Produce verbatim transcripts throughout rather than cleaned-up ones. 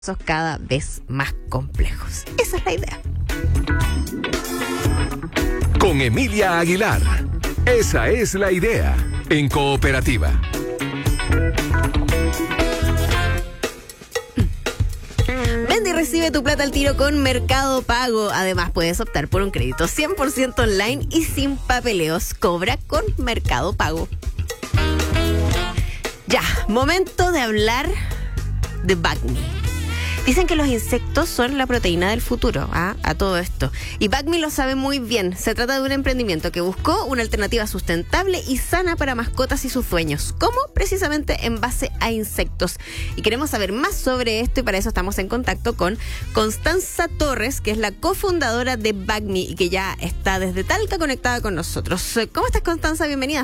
cada vez más complejos. Esa es la idea. Con Emilia Aguilar. Esa es la idea en Cooperativa. Vende y recibe tu plata al tiro con Mercado Pago. Además, puedes optar por un crédito cien por ciento online y sin papeleos. Cobra con Mercado Pago. Ya, momento de hablar de Bacmi. Dicen que los insectos son la proteína del futuro, ¿ah? A todo esto. Y Bacmi lo sabe muy bien. Se trata de un emprendimiento que buscó una alternativa sustentable y sana para mascotas y sus dueños. ¿Cómo? Precisamente en base a insectos. Y queremos saber más sobre esto y para eso estamos en contacto con Constanza Torres, que es la cofundadora de Bacmi y que ya está desde Talca conectada con nosotros. ¿Cómo estás, Constanza? Bienvenida.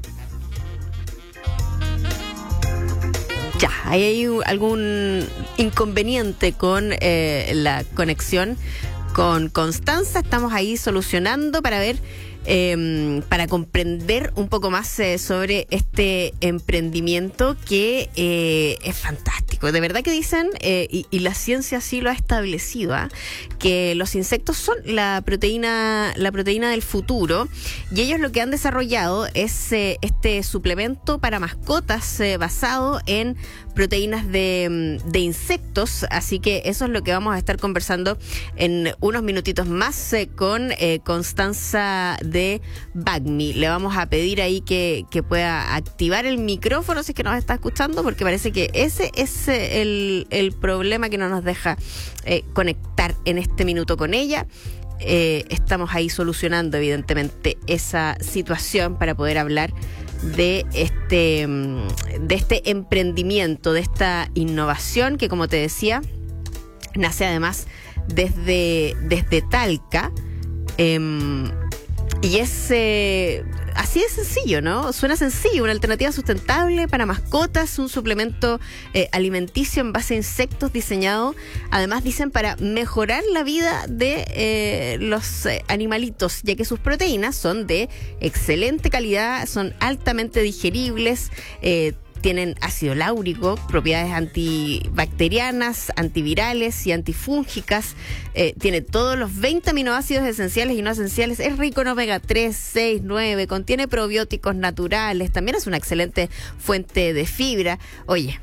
Ya, ¿hay, hay algún inconveniente con eh, la conexión con Constanza? Estamos ahí solucionando para ver, eh, para comprender un poco más eh, sobre este emprendimiento que eh, es fantástico. De verdad que dicen, eh, y, y la ciencia sí lo ha establecido, ¿eh? que los insectos son la proteína, la proteína del futuro, y ellos lo que han desarrollado es eh, este suplemento para mascotas eh, basado en proteínas de, de insectos, así que eso es lo que vamos a estar conversando en unos minutitos más eh, con eh, Constanza de Bacmi. Le vamos a pedir ahí que, que pueda activar el micrófono si es que nos está escuchando, porque parece que ese es eh, el, el problema que no nos deja eh, conectar en este minuto con ella. Eh, estamos ahí solucionando evidentemente esa situación para poder hablar de este de este emprendimiento, de esta innovación que, como te decía, nace además desde, desde Talca. Eh, y es eh, así de sencillo, ¿no? Suena sencillo, una alternativa sustentable para mascotas, un suplemento eh, alimenticio en base a insectos diseñado, además dicen, para mejorar la vida de eh, los eh, animalitos, ya que sus proteínas son de excelente calidad, son altamente digeribles, eh, tienen ácido láurico, propiedades antibacterianas, antivirales y antifúngicas. Eh, tiene todos los veinte aminoácidos esenciales y no esenciales. Es rico en omega tres, seis, nueve. Contiene probióticos naturales. También es una excelente fuente de fibra. Oye,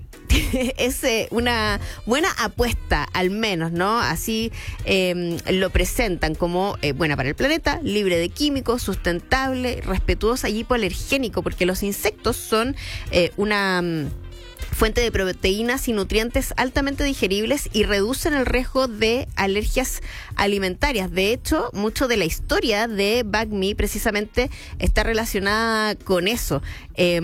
es eh, una buena apuesta, al menos, ¿no? Así eh, lo presentan como eh, buena para el planeta, libre de químicos, sustentable, respetuosa y hipoalergénico, porque los insectos son eh, una um, fuente de proteínas y nutrientes altamente digeribles y reducen el riesgo de alergias alimentarias. De hecho, mucho de la historia de Bacmi precisamente está relacionada con eso, eh,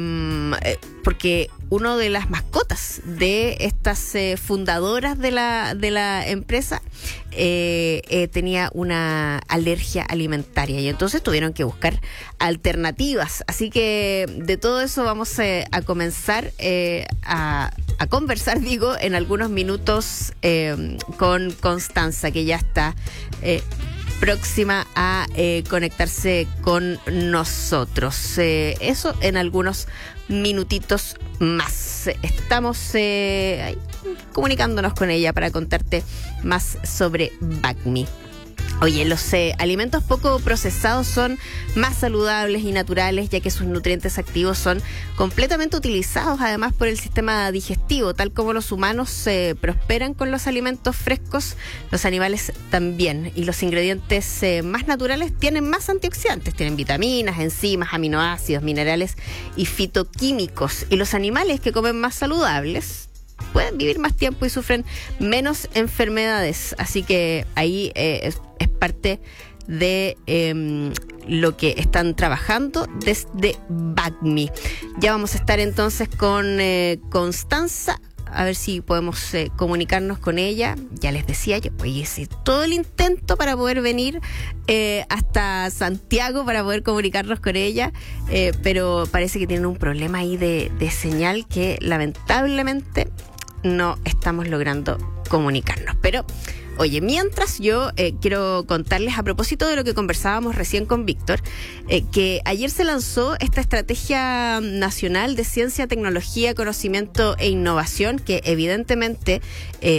porque uno de las mascotas de estas eh, fundadoras de la de la empresa eh, eh, tenía una alergia alimentaria y entonces tuvieron que buscar alternativas. Así que de todo eso vamos eh, a comenzar eh, a, a conversar, digo, en algunos minutos eh, con Constanza, que ya está eh, próxima a eh, conectarse con nosotros. Eh, eso en algunos minutitos más. Estamos eh, ahí, comunicándonos con ella para contarte más sobre Bacmi. Oye, los eh, alimentos poco procesados son más saludables y naturales, ya que sus nutrientes activos son completamente utilizados además por el sistema digestivo. Tal como los humanos eh, prosperan con los alimentos frescos, los animales también. Y los ingredientes eh, más naturales tienen más antioxidantes, tienen vitaminas, enzimas, aminoácidos, minerales y fitoquímicos. Y los animales que comen más saludables pueden vivir más tiempo y sufren menos enfermedades. Así que ahí eh, es, es parte de eh, lo que están trabajando desde Bacmi. Ya vamos a estar entonces con eh, Constanza, a ver si podemos eh, comunicarnos con ella. Ya les decía yo, oye, hice todo el intento para poder venir eh, hasta Santiago para poder comunicarnos con ella, eh, pero parece que tienen un problema ahí de, de señal que lamentablemente no estamos logrando comunicarnos. Pero Oye, mientras yo eh, quiero contarles a propósito de lo que conversábamos recién con Víctor, eh, que ayer se lanzó esta Estrategia Nacional de Ciencia, Tecnología, Conocimiento e Innovación, que evidentemente eh,